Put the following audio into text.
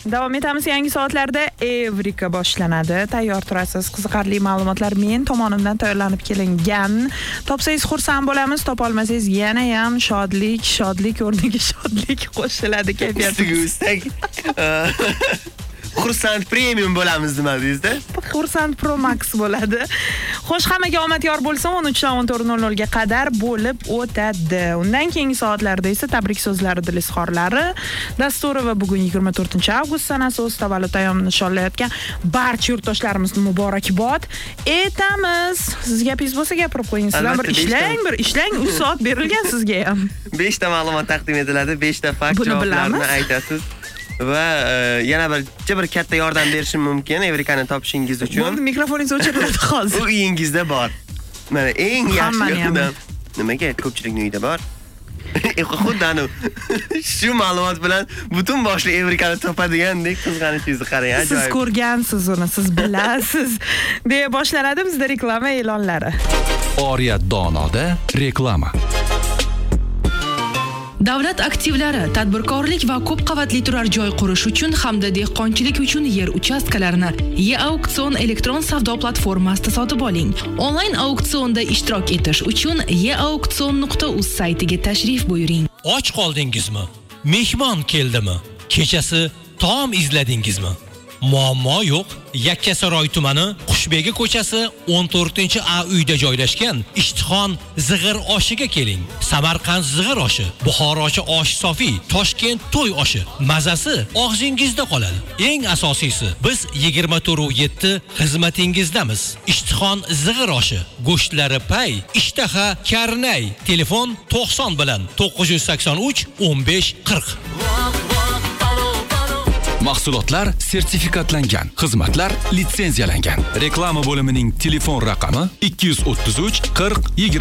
Davom etamiz, yangi soatlarda Evrika boshlanadi. Tayyor turasiz. Qiziqarli ma'lumotlar men tomonimdan tayyorlanib kelingan. Topsangiz xursand bo'lamiz, topolmasangiz yana ham shodlik o'rniga shodlik qo'shiladi kayfiyatimizga. Xursand premium bo'lamiz nimadingizda? Xursand Pro Max bo'ladi. Xo'sh, hammaga omad yor bo'lsin. 13:14:00 ga qadar bo'lib o'tadi. Undan keyingi soatlarda esa tabrik so'zlari, dil izhorlari dasturi va bugun 24-avgust sanasi o'z tavallud ayyomini nishonlayotgan barcha yurtdoshlarimizni muborakbod etamiz. Siz gapingiz bo'lsa gapirib qo'ying. Sizdan bir ishlang, 3 soat berilgan sizga ham. 5 ta ma'lumot taqdim etiladi, 5 ta fakt javoblarni aytasiz. Va yana bir katta yordam berishim mumkin Evrikani topishingiz uchun. Bo'ldi, mikrofoningizni o'chiriladi hozir. U uyingizda bor. Mana eng yaxshi yordam. Nimaga? Ko'pchilikning uyida bor. Xuddi shu ma'lumot bilan butun boshli Evrikani topadigandek qizg'anishingizni qarang, ajoyib. Siz ko'rgansiz uni, siz bilasiz. deya boshlanadi bizda reklama e'lonlari. Oriyat donoda reklama. Davlat aktivlari, tadbirkorlik va ko'p qavatli turar joy qurish uchun hamda dehqonchilik uchun yer uchastkalarini E-Auksion elektron savdo platformasida sotib oling. Onlayn auksionda ishtirok etish uchun eauksion.uz saytiga tashrif buyuring. Och qoldingizmi? Mehmon keldimi? Kechasi taom izladingizmi? Muammo yo'q. Yakkasaroy tumani Qushbegi ko'chasi 14-A uyda joylashgan Ishtixon zig'ir oshiga keling. Samarqand zig'ir oshi, Buxorochi osh sofi, Toshkent to'y oshi. Mazasi og'zingizda qoladi. Eng asosiysi, biz 24/7 xizmatingizdamiz. Ishtixon zig'ir oshi, go'shtlari pay, ishtaha karnay. Telefon 90 bilan 983 15 40. Mahsulotlar sertifikatlangan, xizmatlar litsenziyalangan. Reklama bo'limining telefon raqami 233 40 20